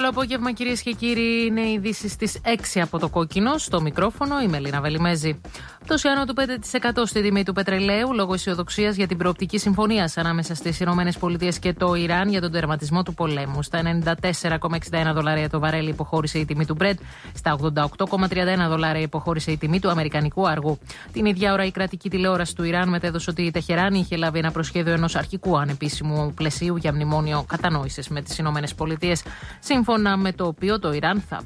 Καλό απόγευμα, κυρίες και κύριοι. Είναι οι ειδήσεις στις 6 από το Κόκκινο. Στο μικρόφωνο η Μελίνα Βελιμέζη. Πτώση άνω του 5% στη τιμή του πετρελαίου λόγω αισιοδοξίας για την προοπτική συμφωνία ανάμεσα στις ΗΠΑ και το Ιράν για τον τερματισμό του πολέμου. Στα $94,61 το βαρέλι υποχώρησε η τιμή του Brent. Στα $88,31 υποχώρησε η τιμή του αμερικανικού αργού. Την ίδια ώρα η κρατική τηλεόραση του Ιράν μετέδωσε ότι η Τεχεράνη είχε λάβει ένα προσχέδιο ενός αρχικού ανεπίσημου πλαισίου για μνημόνιο κατανόησης με τις ΗΠΑ. Σύμφωνα με το οποίο το Ιράν θα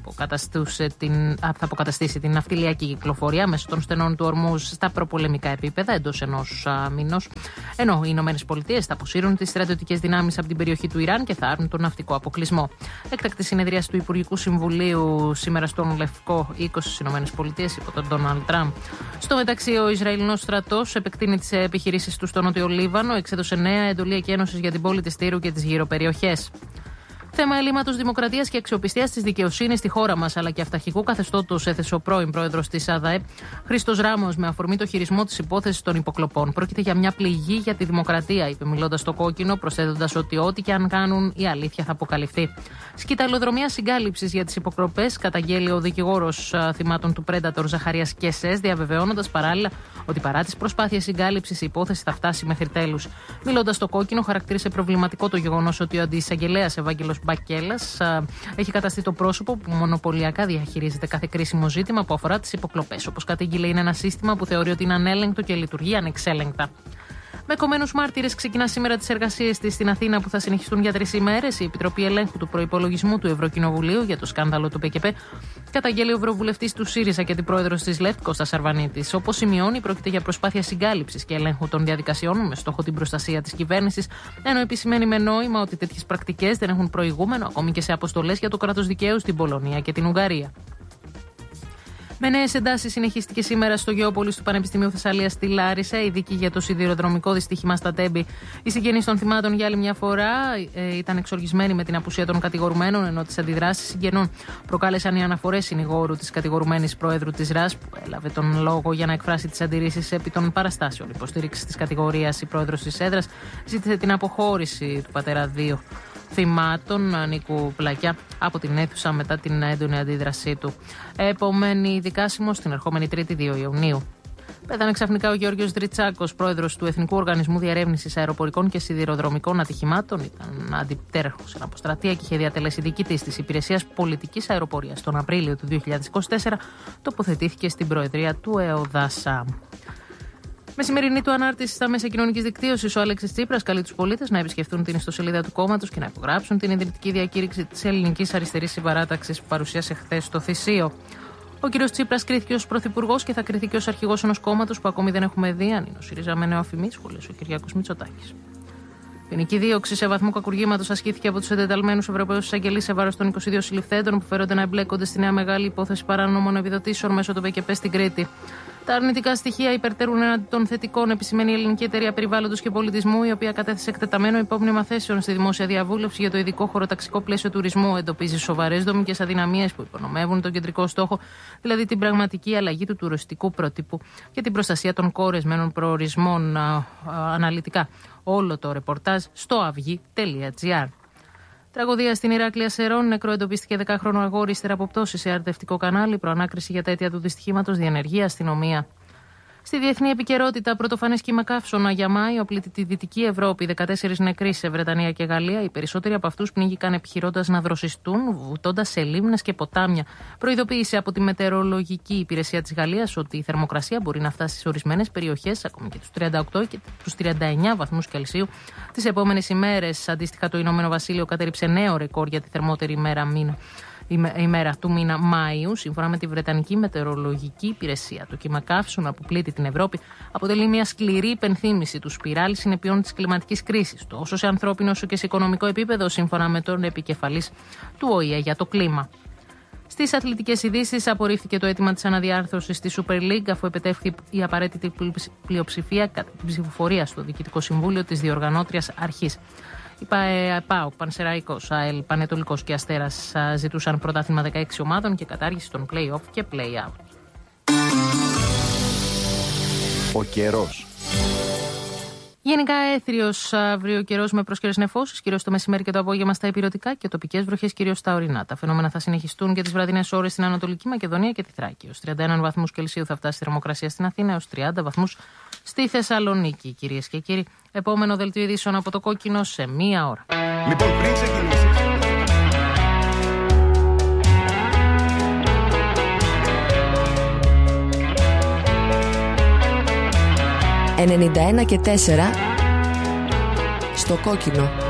αποκαταστήσει την ναυτιλιακή κυκλοφορία μέσω των στενών του Ορμούζ στα προπολεμικά επίπεδα εντός ενός μηνός, ενώ οι ΗΠΑ θα αποσύρουν τις στρατιωτικές δυνάμεις από την περιοχή του Ιράν και θα άρουν τον ναυτικό αποκλεισμό. Έκτακτη συνεδρίαση του Υπουργικού Συμβουλίου σήμερα στον Λευκό Οίκο στις ΗΠΑ υπό τον Ντόναλντ Τραμπ. Στο μεταξύ, ο Ισραηλινός στρατός επεκτείνει τις επιχειρήσεις του στο Νότιο Λίβανο, εξέδωσε νέα εντολή εκένωσης για την πόλη της Τύρου και τις γύρω περιοχές. Θέμα ελλείμματος δημοκρατίας και αξιοπιστίας της δικαιοσύνης στη χώρα μας, αλλά και αυταρχικού καθεστώτος, έθεσε ο πρώην πρόεδρος της ΑΔΑΕ, Χρήστος Ράμος, με αφορμή το χειρισμό της υπόθεσης των υποκλοπών. Πρόκειται για μια πληγή για τη δημοκρατία, είπε μιλώντας στο Κόκκινο, προσθέτοντας ότι ό,τι και αν κάνουν, η αλήθεια θα αποκαλυφθεί. Σκυταλοδρομία συγκάλυψης για τις υποκλοπές καταγγέλει ο δικηγόρος θυμάτων του Predator Ζαχαρίας Κεσές, διαβεβαιώνοντας παράλληλα ότι παρά τις προσπάθειες συγκάλυψης η υπόθεση θα φτάσει μέχρι τέλους. Μιλώντας στο Κόκκινο, χαρακτήρισε προβληματικό το γεγονός ότι ο αντισαγγελέας Ευάγγελος Μπακέλας έχει καταστεί το πρόσωπο που μονοπωλιακά διαχειρίζεται κάθε κρίσιμο ζήτημα που αφορά τις υποκλοπές. Όπως κατήγγειλε, είναι ένα σύστημα που θεωρεί ότι είναι ανέλεγκτο και λειτουργεί ανεξέλεγκτα. Με κομμένους μάρτυρες ξεκινά σήμερα τις εργασίες της στην Αθήνα που θα συνεχιστούν για 3 ημέρες. Η Επιτροπή Ελέγχου του Προϋπολογισμού του Ευρωκοινοβουλίου για το σκάνδαλο του ΠΚΠ καταγγέλει ο Ευρωβουλευτής του ΣΥΡΙΖΑ και αντιπρόεδρος της ΛΕΦΤ Κώστας Αρβανίτης. Όπως σημειώνει, πρόκειται για προσπάθεια συγκάλυψης και ελέγχου των διαδικασιών με στόχο την προστασία της κυβέρνησης, ενώ επισημαίνει με νόημα ότι τέτοιες πρακτικές δεν έχουν προηγούμενο ακόμη και σε αποστολές για το κράτος δικαίου στην Πολωνία και την Ουγγαρία. Με νέες εντάσεις συνεχίστηκε σήμερα στο Γεώπολις του Πανεπιστημίου Θεσσαλίας στη Λάρισα η δίκη για το σιδηροδρομικό δυστύχημα στα Τέμπη. Οι συγγενείς των θυμάτων για άλλη μια φορά ήταν εξοργισμένοι με την απουσία των κατηγορουμένων, ενώ τις αντιδράσεις συγγενών προκάλεσαν οι αναφορές συνηγόρου της κατηγορουμένης προέδρου της ΡΑΣ, που έλαβε τον λόγο για να εκφράσει τις αντιρρήσεις επί των παραστάσεων υποστήριξης της κατηγορίας. Η πρόεδρος της έδρας ζήτησε την αποχώρηση του πατέρα 2 θυμάτων, Νίκου Πλακιά, από την αίθουσα μετά την έντονη αντίδρασή του. Επομένη δικάσιμος την ερχόμενη Τρίτη 2 Ιουνίου. Πέθανε ξαφνικά ο Γιώργος Δριτσάκος, πρόεδρος του Εθνικού Οργανισμού Διερεύνησης Αεροπορικών και Σιδηροδρομικών Ατυχημάτων. Ήταν αντιτέρχος εν αποστρατεία και είχε διατελέσει διοικητής της Υπηρεσίας Πολιτικής Αεροπορίας. Τον Απρίλιο του 2024 τοποθετήθηκε στην Προεδρία του ΕΟΔΑΣΑ. Με σημερινή του ανάρτηση στα μέσα κοινωνικής δικτύωσης, ο Αλέξης Τσίπρας καλεί τους πολίτες να επισκεφτούν την ιστοσελίδα του κόμματος και να υπογράψουν την ιδρυτική διακήρυξη της Ελληνικής Αριστερής Συμπαράταξης που παρουσίασε χθες στο Θησίο. Ο κ. Τσίπρας κρίθηκε ως πρωθυπουργός και θα κριθεί και ως αρχηγός ενός κόμματος που ακόμη δεν έχουμε δει αν είναι ο ΣΥΡΙΖΑ με νεοαφημί, σχολίασε ο Κυριάκος Μητσοτάκης. Ποινική δίωξη σε βαθμό κακουργήματος ασκήθηκε από τους εντεταλμένους Ευρωπαίους εισαγγελείς σε βάρος των 22 συλληφθέντων που φέρονται να εμπλέκονται στη νέα μεγάλη υπόθεση παράνομων επιδοτήσεων μέσω του ΠΚΠ στην Κρήτη. Τα αρνητικά στοιχεία υπερτερούν έναντι των θετικών, επισημαίνει η Ελληνική Εταιρεία Περιβάλλοντος και Πολιτισμού, η οποία κατέθεσε εκτεταμένο υπόμνημα θέσεων στη δημόσια διαβούλευση για το ειδικό χωροταξικό πλαίσιο τουρισμού. Εντοπίζει σοβαρές δομικές αδυναμίες που υπονομεύουν τον κεντρικό στόχο, δηλαδή την πραγματική αλλαγή του τουριστικού πρότυπου και την προστασία των κορεσμένων προορισμών. Αναλυτικά όλο το ρεπορτάζ στο avygi.gr. Τραγωδία στην Ηράκλεια Σερών. Νεκρό εντοπίστηκε 10χρονο αγόρι ύστερα από πτώση σε αρτευτικό κανάλι. Προανάκριση για τα αίτια του δυστυχήματος διενεργεί αστυνομία. Στη διεθνή επικαιρότητα, πρωτοφανές κύμα καύσωνα για Μάιο πλήττει τη Δυτική Ευρώπη. 14 νεκροί σε Βρετανία και Γαλλία. Οι περισσότεροι από αυτούς πνίγηκαν επιχειρώντας να δροσιστούν, βουτώντας σε λίμνες και ποτάμια. Προειδοποίησε από τη Μετεωρολογική Υπηρεσία της Γαλλίας ότι η θερμοκρασία μπορεί να φτάσει σε ορισμένες περιοχές, ακόμη και τους 38 και τους 39 βαθμούς Κελσίου τις επόμενες ημέρες. Αντίστοιχα, το Ηνωμένο Βασίλειο κατέριψε νέο ρεκόρ για τη θερμότερη ημέρα του μήνα Μάιου, σύμφωνα με τη Βρετανική Μετεωρολογική Υπηρεσία. Το κύμα καύσωνα που πλήττει την Ευρώπη αποτελεί μια σκληρή υπενθύμηση του σπιράλ συνεπειών της κλιματικής κρίσης, τόσο σε ανθρώπινο όσο και σε οικονομικό επίπεδο, σύμφωνα με τον επικεφαλής του ΟΗΕ για το κλίμα. Στις αθλητικές ειδήσεις, απορρίφθηκε το αίτημα της αναδιάρθρωσης της Super League, αφού επετεύχθη η απαραίτητη πλειοψηφία κατά την ψηφοφορία στο Διοικητικό Συμβούλιο της διοργανώτριας αρχής. Η ΠΑΟΚ, Πανσεραϊκός, ΑΕΛ, Πανετολικός και Αστέρας ζητούσαν πρωτάθλημα 16 ομάδων και κατάργηση των play-off και play-out. Ο καιρός. Γενικά έθριος αύριο καιρός με πρόσκαιρες νεφώσεις, κυρίως το μεσημέρι και το απόγευμα στα ηπειρωτικά και τοπικές βροχές κυρίως στα ορεινά. Τα φαινόμενα θα συνεχιστούν και τις βραδινές ώρες στην Ανατολική Μακεδονία και τη Θράκη. Ως 31 βαθμούς Κελσίου θα φτάσει η θερμοκρασία στην Αθήνα, έως 30 βαθμούς στη Θεσσαλονίκη. Κυρίες και κύριοι, επόμενο δελτίο ειδήσεων από το Κόκκινο σε μία ώρα. Λοιπόν, πριν ξεκινήσεις. 91 και 4 στο Κόκκινο.